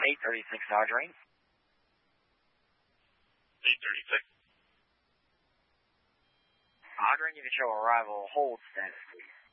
836 Audrey. 836. Audrey, you can show arrival hold status, please.